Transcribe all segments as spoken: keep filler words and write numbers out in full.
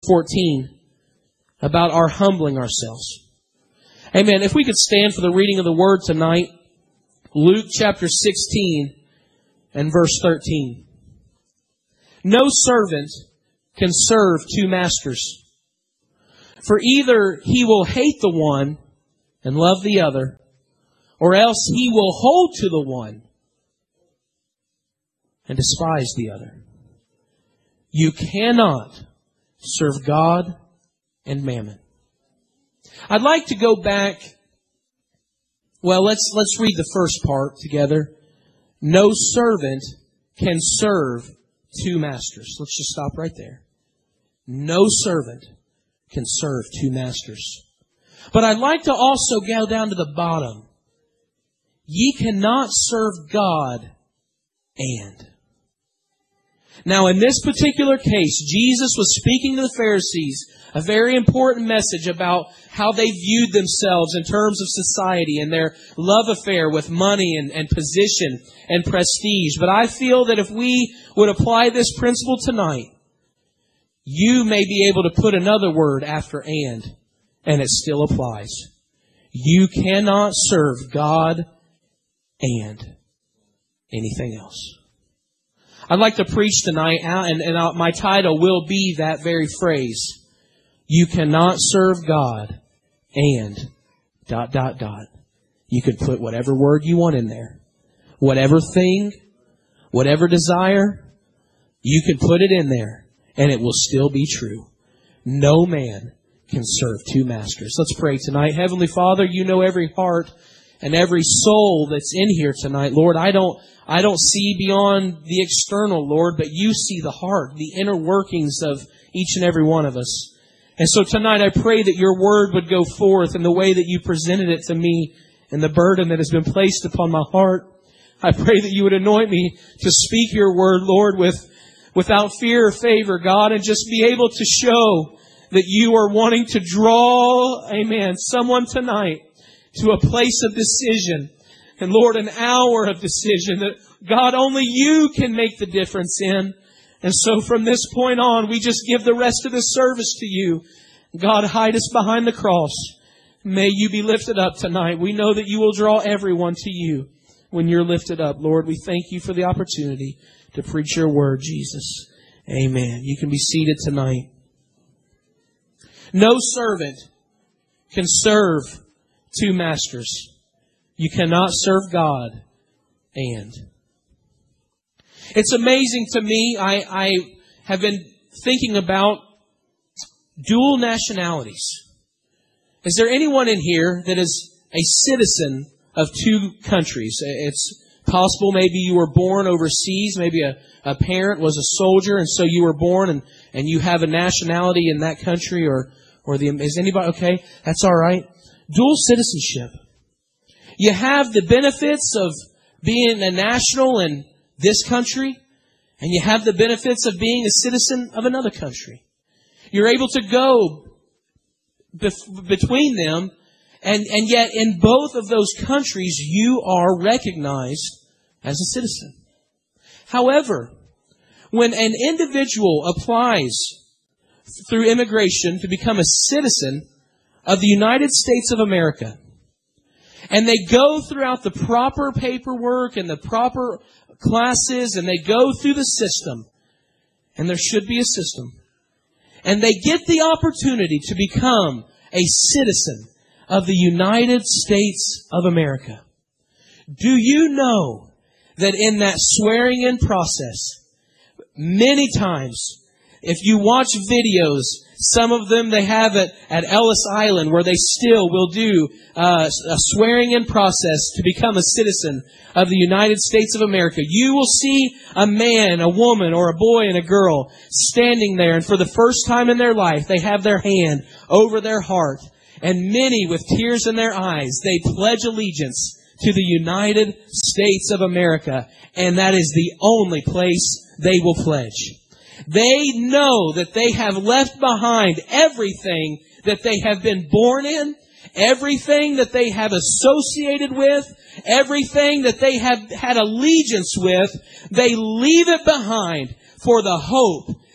fourteen about our humbling ourselves. Amen. If we could stand for the reading of the Word tonight, Luke chapter sixteen and verse thirteen. No servant can serve two masters, for either he will hate the one and love the other, or else he will hold to the one and despise the other. You cannot serve God and mammon. I'd like to go back. Well, let's let's read the first part together. No servant can serve two masters. Let's just stop right there. No servant can serve two masters. But I'd like to also go down to the bottom. Ye cannot serve God and. Now, in this particular case, Jesus was speaking to the Pharisees a very important message about how they viewed themselves in terms of society and their love affair with money and, and position and prestige. But I feel that if we would apply this principle tonight, you may be able to put another word after and, and it still applies. You cannot serve God and anything else. I'd like to preach tonight, and, and my title will be that very phrase. You cannot serve God and dot, dot, dot. You can put whatever word you want in there. Whatever thing, whatever desire, you can put it in there, and it will still be true. No man can serve two masters. Let's pray tonight. Heavenly Father, you know every heart and every soul that's in here tonight. Lord, I don't I don't see beyond the external, Lord, but you see the heart, the inner workings of each and every one of us. And so tonight I pray that your word would go forth in the way that you presented it to me and the burden that has been placed upon my heart. I pray that you would anoint me to speak your word, Lord, with without fear or favor, God, and just be able to show that you are wanting to draw, amen, someone tonight to a place of decision. And Lord, an hour of decision that God, only you can make the difference in. And so from this point on, we just give the rest of this service to you. God, hide us behind the cross. May you be lifted up tonight. We know that you will draw everyone to you when you're lifted up. Lord, we thank you for the opportunity to preach your word, Jesus. Amen. You can be seated tonight. No servant can serve two masters. You cannot serve God and. It's amazing to me. I, I have been thinking about dual nationalities. Is there anyone in here that is a citizen of two countries? It's possible maybe you were born overseas. Maybe a, a parent was a soldier, and so you were born and, and you have a nationality in that country. Or, or the is anybody okay? That's all right. Dual citizenship. You have the benefits of being a national in this country, and you have the benefits of being a citizen of another country. You're able to go bef- between them, and, and yet in both of those countries, you are recognized as a citizen. However, when an individual applies through immigration to become a citizen of the United States of America, and they go throughout the proper paperwork and the proper classes, and they go through the system, and there should be a system, and they get the opportunity to become a citizen of the United States of America. Do you know that in that swearing-in process, many times, if you watch videos, some of them they have it at Ellis Island where they still will do uh, a swearing-in process to become a citizen of the United States of America. You will see a man, a woman, or a boy and a girl standing there, and for the first time in their life, they have their hand over their heart. And many, with tears in their eyes, they pledge allegiance to the United States of America. And that is the only place they will pledge. They know that they have left behind everything that they have been born in, everything that they have associated with, everything that they have had allegiance with. They leave it behind for the hope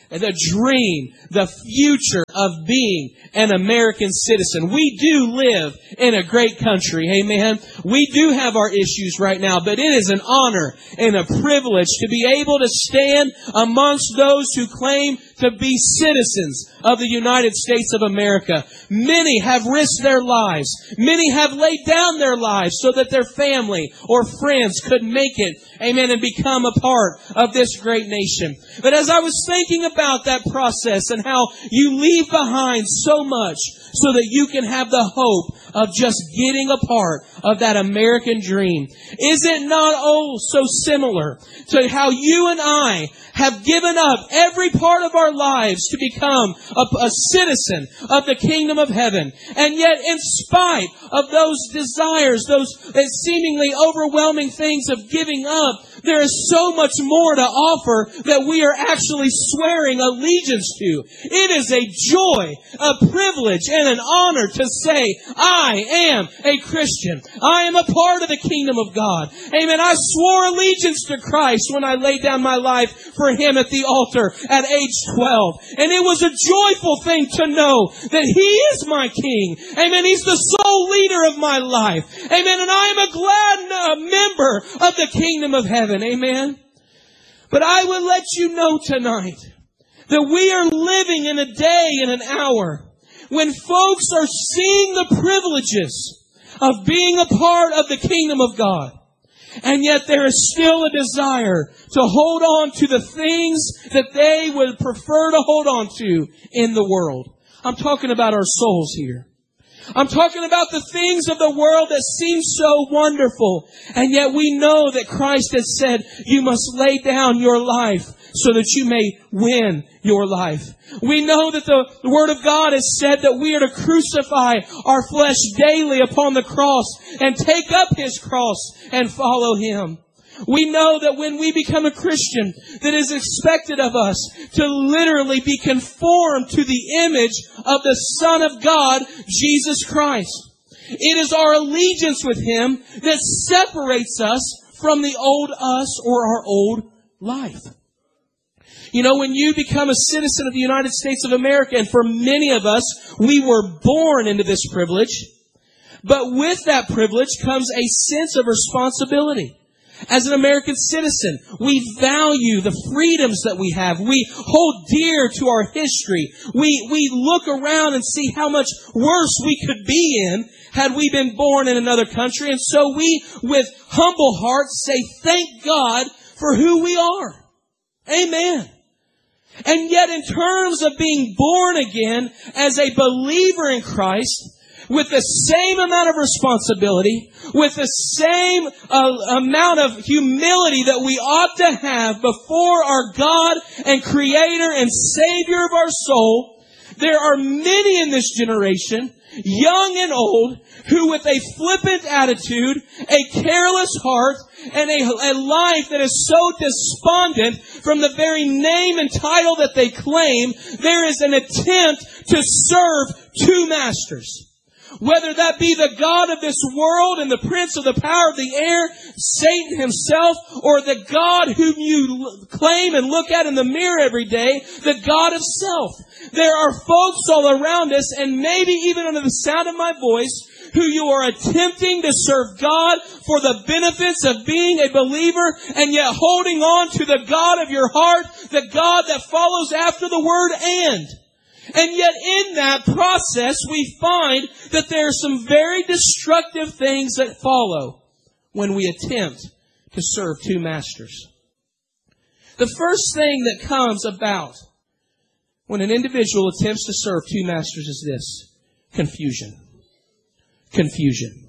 the dream, the future of being an American citizen. We do live in a great country, amen. We do have our issues right now, but it is an honor and a privilege to be able to stand amongst those who claim to be citizens of the United States of America. Many have risked their lives. Many have laid down their lives so that their family or friends could make it, amen, and become a part of this great nation. But as I was thinking about that process and how you leave behind so much so that you can have the hope of just getting a part of that American dream, is it not oh so similar to how you and I have given up every part of our lives to become a, a citizen of the kingdom of heaven? And yet, in spite of those desires, those seemingly overwhelming things of giving up, there is so much more to offer that we are actually swearing allegiance to. It is a joy, a privilege, and an honor to say, I am a Christian. I am a part of the kingdom of God. Amen. I swore allegiance to Christ when I laid down my life for Him at the altar at age twelve. And it was a joyful thing to know that He is my King. Amen. He's the sole leader of my life. Amen. And I am a glad uh, member of the kingdom of heaven. Amen. But I will let you know tonight that we are living in a day and an hour when folks are seeing the privileges of being a part of the kingdom of God. And yet there is still a desire to hold on to the things that they would prefer to hold on to in the world. I'm talking about our souls here. I'm talking about the things of the world that seem so wonderful. And yet we know that Christ has said, you must lay down your life so that you may win your life. We know that the Word of God has said that we are to crucify our flesh daily upon the cross and take up His cross and follow Him. We know that when we become a Christian, that it is expected of us to literally be conformed to the image of the Son of God, Jesus Christ. It is our allegiance with Him that separates us from the old us or our old life. You know, when you become a citizen of the United States of America, and for many of us, we were born into this privilege, but with that privilege comes a sense of responsibility. As an American citizen, we value the freedoms that we have. We hold dear to our history. We, we look around and see how much worse we could be in had we been born in another country. And so we, with humble hearts, say, thank God for who we are. Amen. And yet in terms of being born again as a believer in Christ, with the same amount of responsibility, with the same uh, amount of humility that we ought to have before our God and Creator and Savior of our soul, there are many in this generation, young and old, who with a flippant attitude, a careless heart, and a, a life that is so despondent from the very name and title that they claim, there is an attempt to serve two masters. Whether that be the God of this world and the prince of the power of the air, Satan himself, or the God whom you claim and look at in the mirror every day, the God of self. There are folks all around us, and maybe even under the sound of my voice, who you are attempting to serve God for the benefits of being a believer, and yet holding on to the God of your heart, the God that follows after the word and. And yet in that process, we find that there are some very destructive things that follow when we attempt to serve two masters. The first thing that comes about when an individual attempts to serve two masters is this: confusion. Confusion.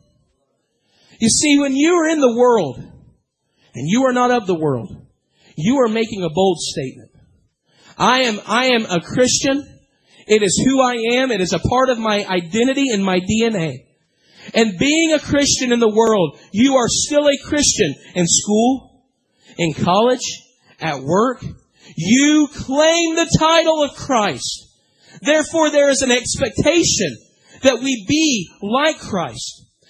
You see, when you are in the world and you are not of the world, you are making a bold statement. I am, I am a Christian. It is who I am. It is a part of my identity and my D N A. And being a Christian in the world, you are still a Christian in school, in college, at work. You claim the title of Christ. Therefore, there is an expectation that we be like Christ.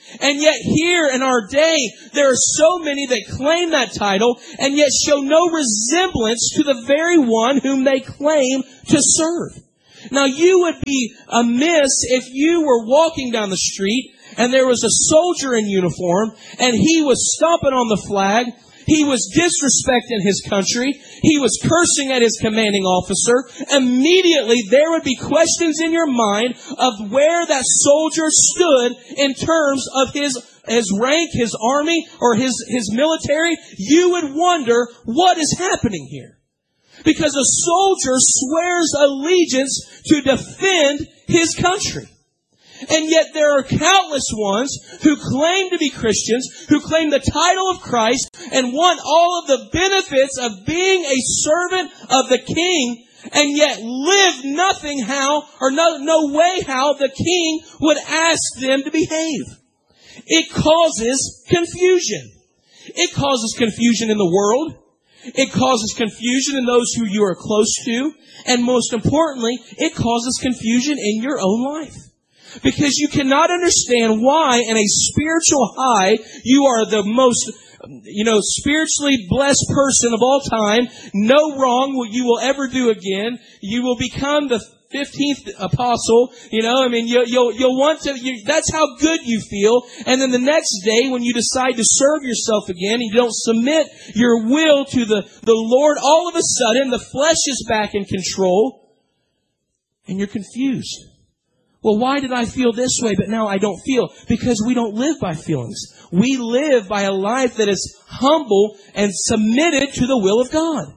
And yet here in our day, there are so many that claim that title and yet show no resemblance to the very one whom they claim to serve. Now you would be amiss if you were walking down the street and there was a soldier in uniform and he was stomping on the flag. He was disrespecting his country. He was cursing at his commanding officer. Immediately, there would be questions in your mind of where that soldier stood in terms of his, his rank, his army, or his, his military. You would wonder, what is happening here? Because a soldier swears allegiance to defend his country. And yet there are countless ones who claim to be Christians, who claim the title of Christ, and want all of the benefits of being a servant of the King, and yet live nothing how, or no, no way how the King would ask them to behave. It causes confusion. It causes confusion in the world. It causes confusion in those who you are close to. And most importantly, it causes confusion in your own life. Because you cannot understand why in a spiritual high you are the most, you know, spiritually blessed person of all time. No wrong will you will ever do again. You will become the fifteenth apostle. You know, I mean, you, you'll you'll want to. You, that's how good you feel. And then the next day, when you decide to serve yourself again, and you don't submit your will to the the Lord, all of a sudden the flesh is back in control, and you're confused. Well, why did I feel this way, but now I don't feel? Because we don't live by feelings. We live by a life that is humble and submitted to the will of God.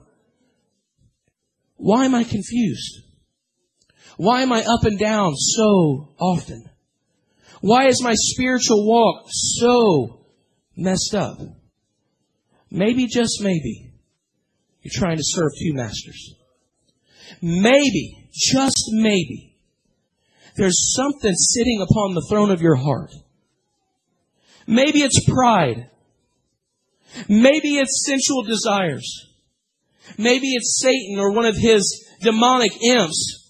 Why am I confused? Why am I up and down so often? Why is my spiritual walk so messed up? Maybe, just maybe, you're trying to serve two masters. Maybe, just maybe, there's something sitting upon the throne of your heart. Maybe it's pride. Maybe it's sensual desires. Maybe it's Satan or one of his demonic imps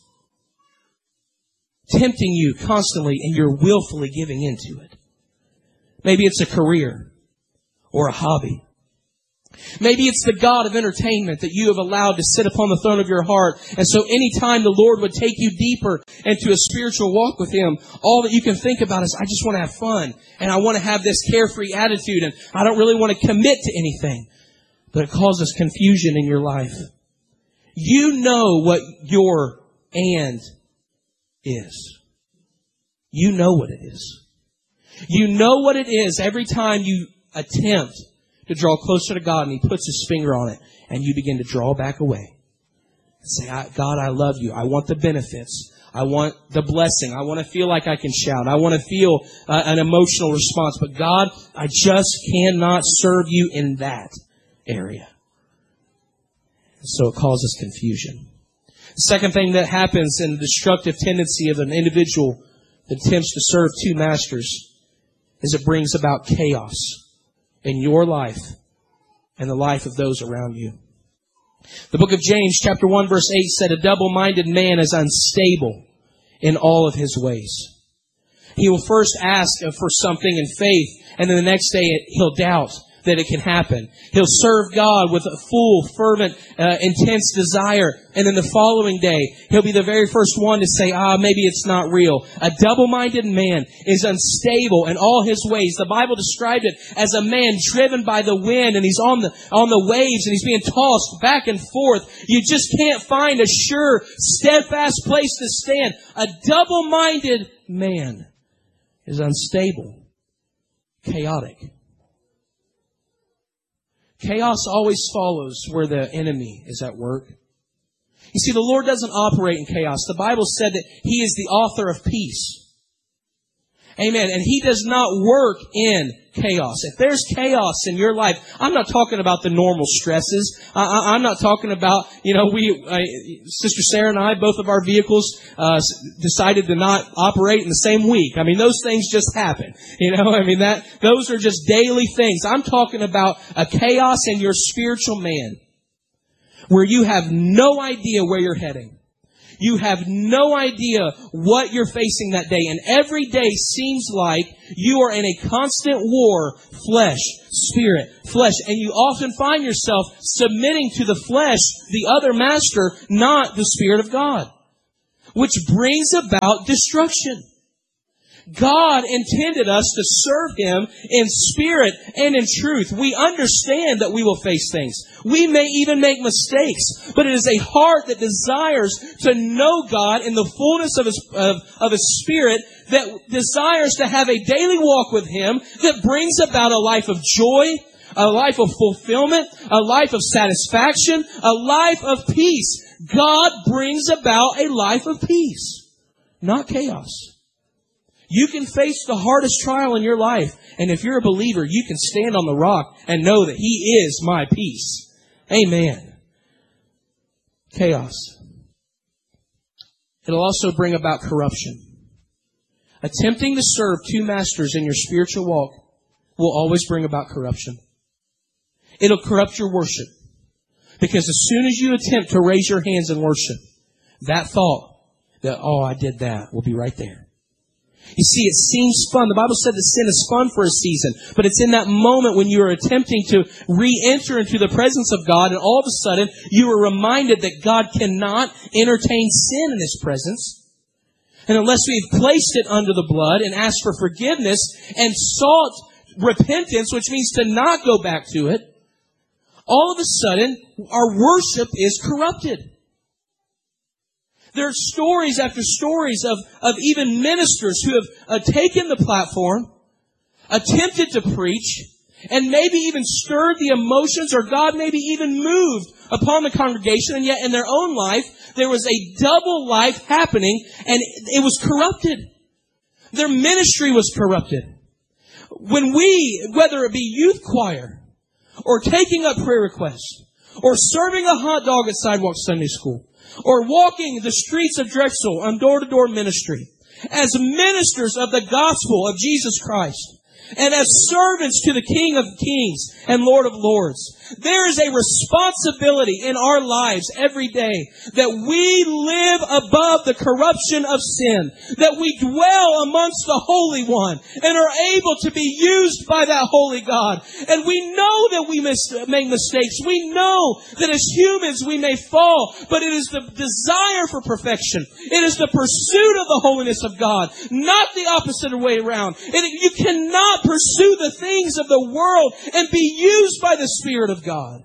tempting you constantly and you're willfully giving into it. Maybe it's a career or a hobby. Maybe it's the God of entertainment that you have allowed to sit upon the throne of your heart. And so any time the Lord would take you deeper into a spiritual walk with Him, all that you can think about is, I just want to have fun. And I want to have this carefree attitude. And I don't really want to commit to anything. But it causes confusion in your life. You know what your and is. You know what it is. You know what it is every time you attempt to draw closer to God and He puts His finger on it and you begin to draw back away. And say, God, I love you. I want the benefits. I want the blessing. I want to feel like I can shout. I want to feel uh, an emotional response. But God, I just cannot serve you in that area. And so it causes confusion. The second thing that happens in the destructive tendency of an individual that attempts to serve two masters is it brings about chaos in your life and the life of those around you. The book of James, chapter one, verse eight said, a double-minded man is unstable in all of his ways. He will first ask for something in faith, and then the next day he'll doubt that it can happen. He'll serve God with a full, fervent, uh, intense desire. And then the following day, he'll be the very first one to say, ah, maybe it's not real. A double-minded man is unstable in all his ways. The Bible described it as a man driven by the wind, and he's on the, on the waves, and he's being tossed back and forth. You just can't find a sure, steadfast place to stand. A double-minded man is unstable, chaotic. Chaos always follows where the enemy is at work. You see, the Lord doesn't operate in chaos. The Bible said that He is the author of peace. Amen. And He does not work in chaos. If there's chaos in your life, I'm not talking about the normal stresses. I, I'm not talking about, you know, we, uh, Sister Sarah and I, both of our vehicles, uh, decided to not operate in the same week. I mean, those things just happen. You know, I mean, that, those are just daily things. I'm talking about a chaos in your spiritual man where you have no idea where you're heading. You have no idea what you're facing that day. And every day seems like you are in a constant war, flesh, spirit, flesh. And you often find yourself submitting to the flesh, the other master, not the Spirit of God, which brings about destruction. God intended us to serve Him in spirit and in truth. We understand that we will face things. We may even make mistakes, but it is a heart that desires to know God in the fullness of His, of, of His Spirit, that desires to have a daily walk with Him that brings about a life of joy, a life of fulfillment, a life of satisfaction, a life of peace. God brings about a life of peace, not chaos. You can face the hardest trial in your life, and if you're a believer, you can stand on the rock and know that He is my peace. Amen. Chaos. It'll also bring about corruption. Attempting to serve two masters in your spiritual walk will always bring about corruption. It'll corrupt your worship. Because as soon as you attempt to raise your hands in worship, that thought that, oh, I did that, will be right there. You see, it seems fun. The Bible said that sin is fun for a season, but it's in that moment when you are attempting to re-enter into the presence of God, and all of a sudden you are reminded that God cannot entertain sin in His presence. And unless we've placed it under the blood and asked for forgiveness and sought repentance, which means to not go back to it, all of a sudden our worship is corrupted. There are stories after stories of, of even ministers who have uh, taken the platform, attempted to preach, and maybe even stirred the emotions, or God maybe even moved upon the congregation, and yet in their own life there was a double life happening, and it was corrupted. Their ministry was corrupted. When we, whether it be youth choir, or taking up prayer requests, or serving a hot dog at Sidewalk Sunday School, or walking the streets of Drexel on door-to-door ministry, as ministers of the gospel of Jesus Christ, and as servants to the King of Kings and Lord of Lords, there is a responsibility in our lives every day that we live above the corruption of sin, that we dwell amongst the Holy One and are able to be used by that Holy God. And we know that we mis- make mistakes. We know that as humans we may fall, but it is the desire for perfection. It is the pursuit of the holiness of God, not the opposite way around. And you cannot pursue the things of the world and be used by the Spirit of God.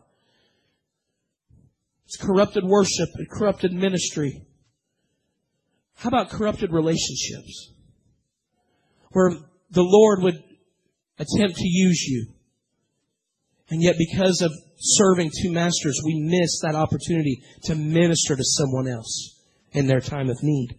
It's corrupted worship and corrupted ministry. How about corrupted relationships? Where the Lord would attempt to use you, and yet because of serving two masters, we miss that opportunity to minister to someone else in their time of need.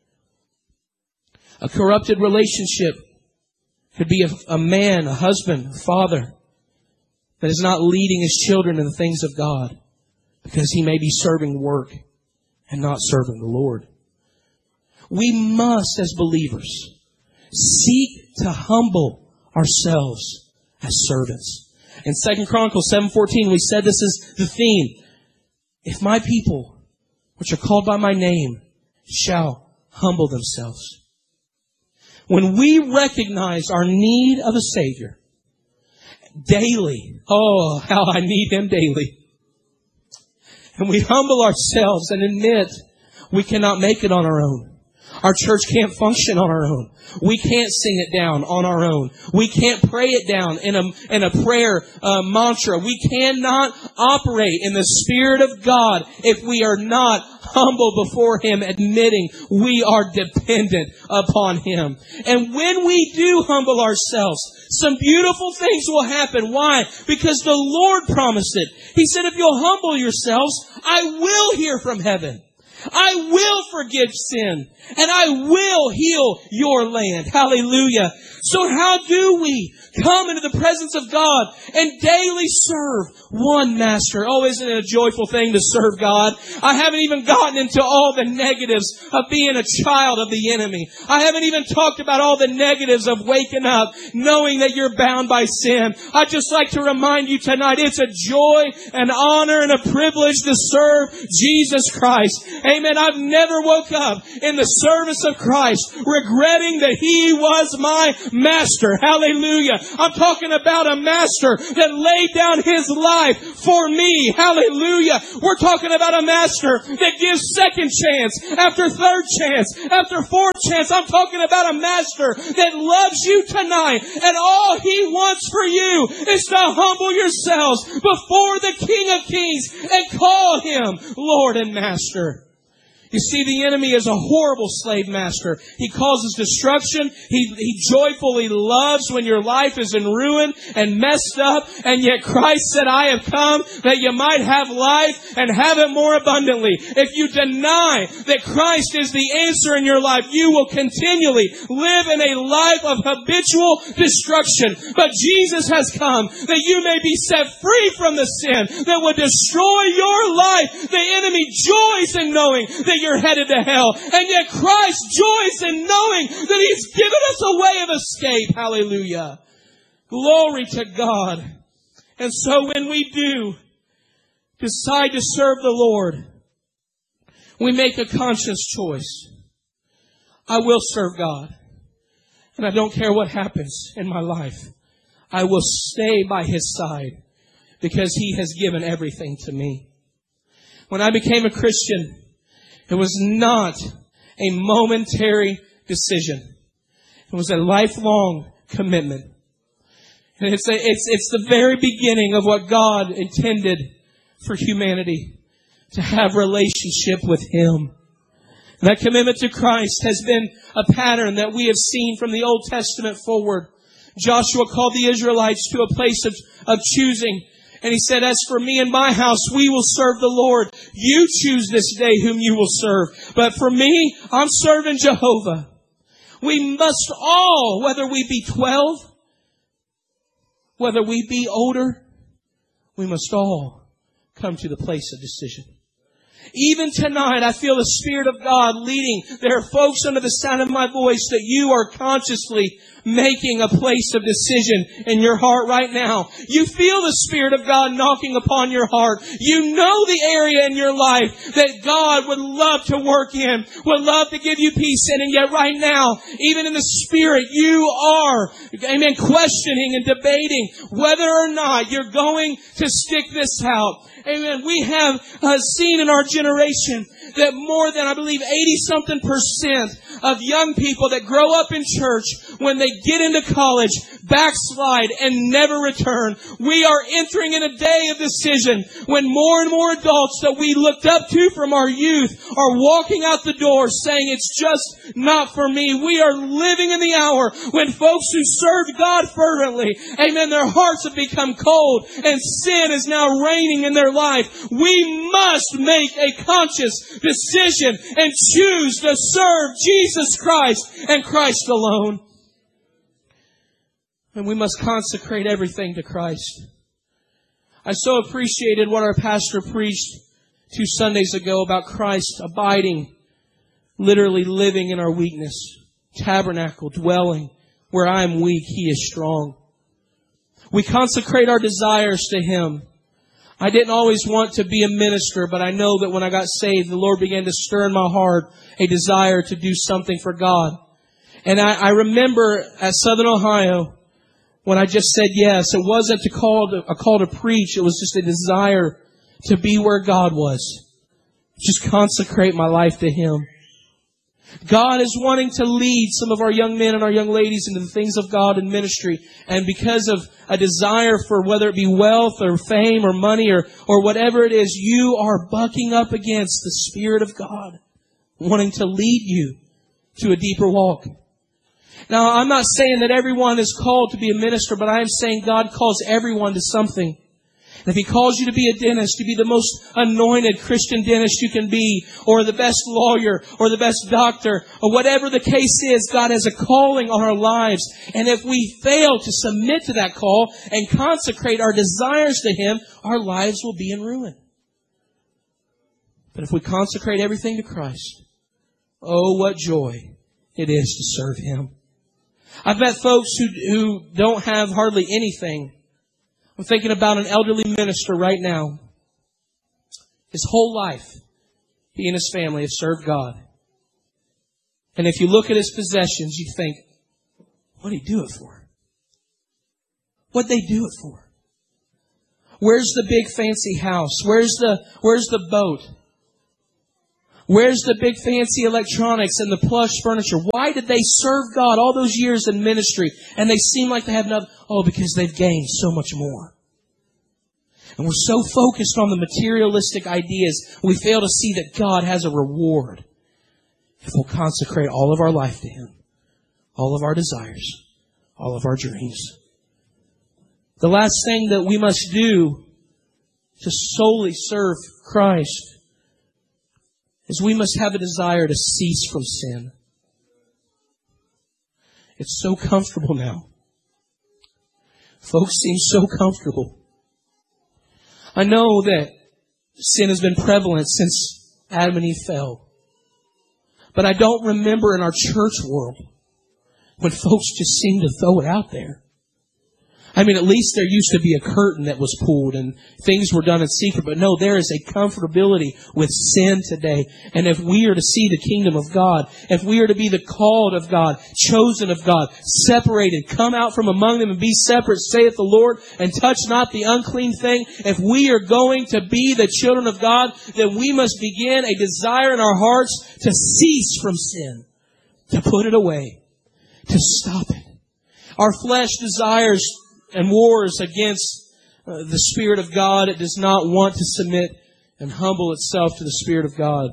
A corrupted relationship could be a, a man, a husband, a father that is not leading his children in the things of God because he may be serving work and not serving the Lord. We must, as believers, seek to humble ourselves as servants. In Second Chronicles seven fourteen, we said this is the theme. If my people, which are called by my name, shall humble themselves. When we recognize our need of a Savior daily, oh, how I need Him daily. And we humble ourselves and admit we cannot make it on our own. Our church can't function on our own. We can't sing it down on our own. We can't pray it down in a, in a prayer uh, mantra. We cannot operate in the Spirit of God if we are not humble before Him, admitting we are dependent upon Him. And when we do humble ourselves, some beautiful things will happen. Why? Because the Lord promised it. He said, if you'll humble yourselves, I will hear from heaven. I will forgive sin, and I will heal your land. Hallelujah. So how do we come into the presence of God and daily serve one master? Oh, isn't it a joyful thing to serve God? I haven't even gotten into all the negatives of being a child of the enemy. I haven't even talked about all the negatives of waking up knowing that you're bound by sin. I'd just like to remind you tonight, it's a joy, an honor, and a privilege to serve Jesus Christ. Amen. I've never woke up in the service of Christ regretting that He was my master. Hallelujah. I'm talking about a master that laid down His life for me. Hallelujah. We're talking about a master that gives second chance after third chance after fourth chance. I'm talking about a master that loves you tonight, and all He wants for you is to humble yourselves before the King of Kings and call Him Lord and Master. You see, the enemy is a horrible slave master. He causes destruction. He, he joyfully loves when your life is in ruin and messed up. And yet Christ said, I have come that you might have life and have it more abundantly. If you deny that Christ is the answer in your life, you will continually live in a life of habitual destruction. But Jesus has come that you may be set free from the sin that would destroy your life. The enemy joys in knowing that you're headed to hell. And yet Christ joys in knowing that He's given us a way of escape. Hallelujah. Glory to God. And so when we do decide to serve the Lord, we make a conscious choice. I will serve God. And I don't care what happens in my life. I will stay by His side because He has given everything to me. When I became a Christian, it was not a momentary decision. It was a lifelong commitment. And it's, a, it's, it's the very beginning of what God intended for humanity, to have relationship with Him. And that commitment to Christ has been a pattern that we have seen from the Old Testament forward. Joshua called the Israelites to a place of, of choosing. And he said, as for me and my house, we will serve the Lord. You choose this day whom you will serve. But for me, I'm serving Jehovah. We must all, whether we be twelve, whether we be older, we must all come to the place of decision. Even tonight, I feel the Spirit of God leading. There are folks under the sound of my voice that you are consciously making a place of decision in your heart right now. You feel the Spirit of God knocking upon your heart. You know the area in your life that God would love to work in, would love to give you peace in. And yet right now, even in the Spirit, you are, amen, questioning and debating whether or not you're going to stick this out. Amen. We have uh, seen in our generation that more than, I believe, eighty-something percent of young people that grow up in church, when they get into college, backslide and never return. We are entering in a day of decision when more and more adults that we looked up to from our youth are walking out the door saying, it's just not for me. We are living in the hour when folks who served God fervently, amen, their hearts have become cold and sin is now reigning in their life. We must make a conscious decision and choose to serve Jesus Christ and Christ alone. And we must consecrate everything to Christ. I so appreciated what our pastor preached two Sundays ago about Christ abiding, literally living in our weakness. Tabernacle, dwelling. Where I am weak, He is strong. We consecrate our desires to Him. I didn't always want to be a minister, but I know that when I got saved, the Lord began to stir in my heart a desire to do something for God. And I, I remember at Southern Ohio, when I just said yes, it wasn't a call to, a call to preach. It was just a desire to be where God was. Just consecrate my life to Him. God is wanting to lead some of our young men and our young ladies into the things of God in ministry. And because of a desire for whether it be wealth or fame or money or, or whatever it is, you are bucking up against the Spirit of God, wanting to lead you to a deeper walk. Now, I'm not saying that everyone is called to be a minister, but I am saying God calls everyone to something. And if He calls you to be a dentist, to be the most anointed Christian dentist you can be, or the best lawyer, or the best doctor, or whatever the case is, God has a calling on our lives. And if we fail to submit to that call and consecrate our desires to Him, our lives will be in ruin. But if we consecrate everything to Christ, oh, what joy it is to serve Him. I've met folks who, who don't have hardly anything. I'm thinking about an elderly minister right now. His whole life, he and his family have served God. And if you look at his possessions, you think, what did he do it for? What'd they do it for? Where's the big fancy house? Where's the, where's the boat? Where's the big fancy electronics and the plush furniture? Why did they serve God all those years in ministry and they seem like they have nothing? Oh, because they've gained so much more. And we're so focused on the materialistic ideas, we fail to see that God has a reward if we'll consecrate all of our life to Him, all of our desires, all of our dreams. The last thing that we must do to solely serve Christ is we must have a desire to cease from sin. It's so comfortable now. Folks seem so comfortable. I know that sin has been prevalent since Adam and Eve fell. But I don't remember in our church world when folks just seem to throw it out there. I mean, at least there used to be a curtain that was pulled and things were done in secret. But no, there is a comfortability with sin today. And if we are to see the kingdom of God, if we are to be the called of God, chosen of God, separated, come out from among them and be separate, saith the Lord, and touch not the unclean thing. If we are going to be the children of God, then we must begin a desire in our hearts to cease from sin, to put it away, to stop it. Our flesh desires and wars against uh, the Spirit of God. It does not want to submit and humble itself to the Spirit of God.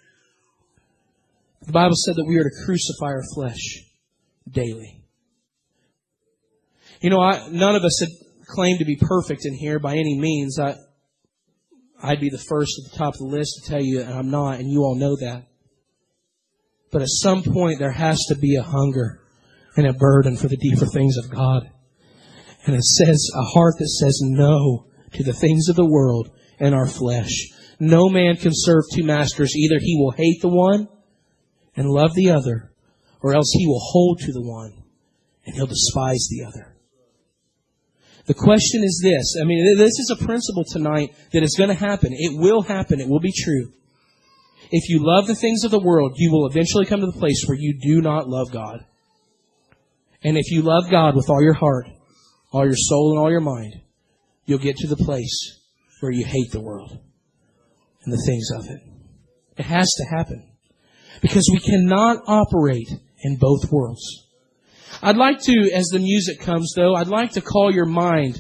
The Bible said that we are to crucify our flesh daily. You know, I, none of us had claimed to be perfect in here by any means. I, I'd be the first at the top of the list to tell you that I'm not, and you all know that. But at some point there has to be a hunger and a burden for the deeper things of God. And it says, a heart that says no to the things of the world and our flesh. No man can serve two masters. Either he will hate the one and love the other, or else he will hold to the one and he'll despise the other. The question is this. I mean, this is a principle tonight that is going to happen. It will happen. It will be true. If you love the things of the world, you will eventually come to the place where you do not love God. And if you love God with all your heart, all your soul and all your mind, you'll get to the place where you hate the world and the things of it. It has to happen. Because we cannot operate in both worlds. I'd like to, as the music comes though, I'd like to call your mind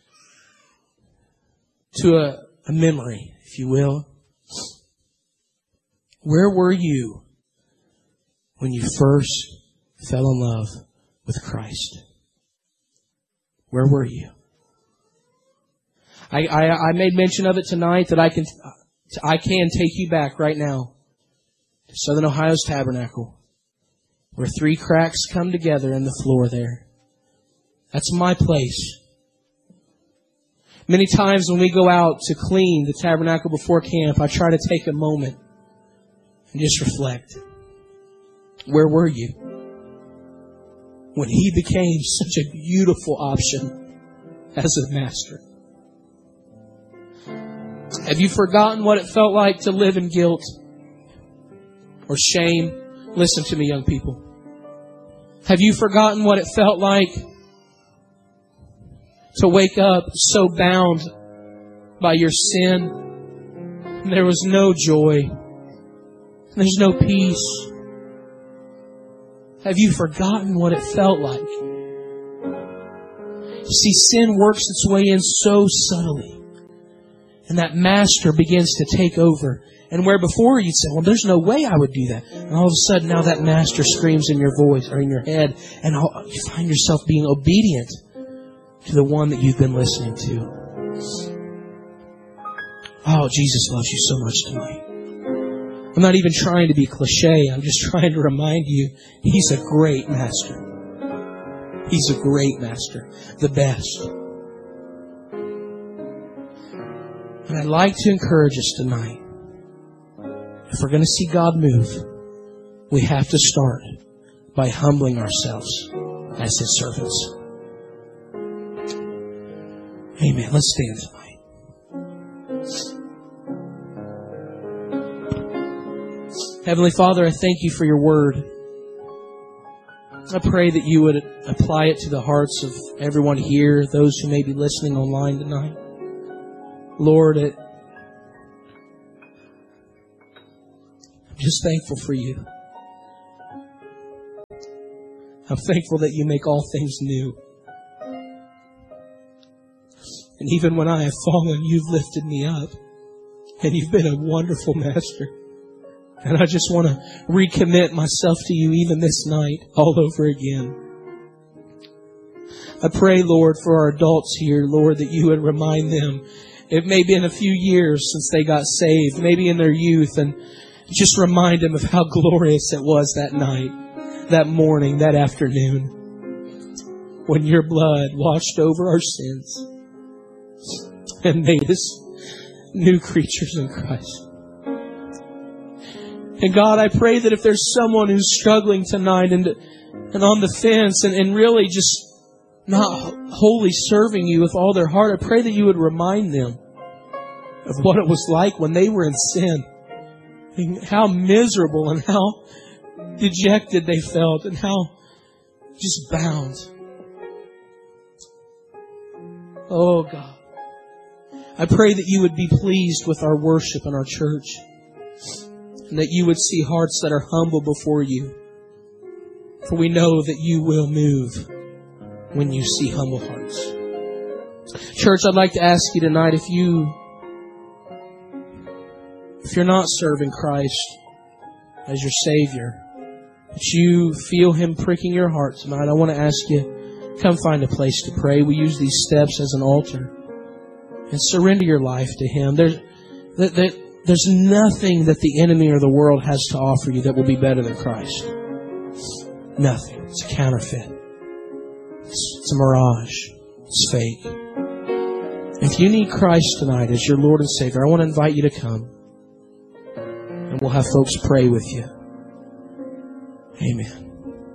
to a, a memory, if you will. Where were you when you first fell in love with Christ? Where were you? I, I, I made mention of it tonight that I can, I can take you back right now to Southern Ohio's Tabernacle, where three cracks come together in the floor there. That's my place. Many times when we go out to clean the tabernacle before camp, I try to take a moment and just reflect. Where were you when He became such a beautiful option as a master? Have you forgotten what it felt like to live in guilt or shame? Listen to me, young people. Have you forgotten what it felt like to wake up so bound by your sin? And there was no joy. There's no peace. Have you forgotten what it felt like? You see, sin works its way in so subtly. And that master begins to take over. And where before you'd say, well, there's no way I would do that. And all of a sudden now that master screams in your voice or in your head. And you find yourself being obedient to the one that you've been listening to. Oh, Jesus loves you so much tonight. I'm not even trying to be cliche. I'm just trying to remind you, He's a great master. He's a great master. The best. And I'd like to encourage us tonight. If we're going to see God move, we have to start by humbling ourselves as His servants. Amen. Let's stand tonight. Heavenly Father, I thank you for your word. I pray that you would apply it to the hearts of everyone here, those who may be listening online tonight. Lord, it, I'm just thankful for you. I'm thankful that you make all things new. And even when I have fallen, you've lifted me up. And you've been a wonderful master. And I just want to recommit myself to you even this night, all over again. I pray, Lord, for our adults here, Lord, that you would remind them. It may be in a few years since they got saved, maybe in their youth, and just remind them of how glorious it was that night, that morning, that afternoon, when your blood washed over our sins and made us new creatures in Christ. And God, I pray that if there's someone who's struggling tonight and and on the fence and, and really just not wholly serving you with all their heart, I pray that you would remind them of what it was like when they were in sin. And how miserable and how dejected they felt and how just bound. Oh God. I pray that you would be pleased with our worship in our church. And that you would see hearts that are humble before you. For we know that you will move when you see humble hearts. Church, I'd like to ask you tonight, if you, if you're not serving Christ as your Savior, but you feel Him pricking your heart tonight, I want to ask you, come find a place to pray. We use these steps as an altar. And surrender your life to Him. There's, that, that, There's nothing that the enemy or the world has to offer you that will be better than Christ. Nothing. It's a counterfeit. It's, it's a mirage. It's fake. If you need Christ tonight as your Lord and Savior, I want to invite you to come. And we'll have folks pray with you. Amen.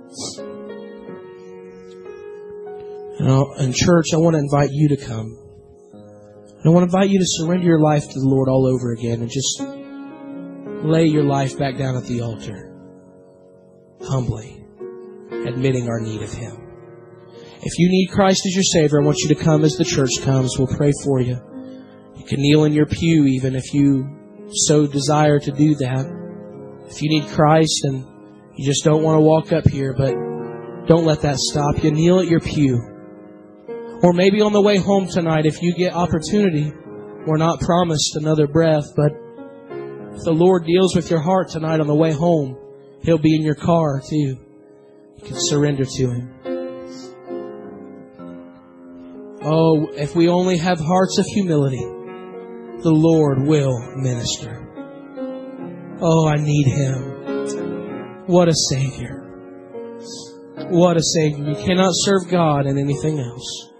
And, I'll, and church, I want to invite you to come. I want to invite you to surrender your life to the Lord all over again and just lay your life back down at the altar, humbly, admitting our need of Him. If you need Christ as your Savior, I want you to come as the church comes. We'll pray for you. You can kneel in your pew even if you so desire to do that. If you need Christ and you just don't want to walk up here, but don't let that stop you, kneel at your pew. Or maybe on the way home tonight, if you get opportunity, we're not promised another breath, but if the Lord deals with your heart tonight on the way home, He'll be in your car too. You can surrender to Him. Oh, if we only have hearts of humility, the Lord will minister. Oh, I need Him. What a Savior. What a Savior. You cannot serve God in anything else.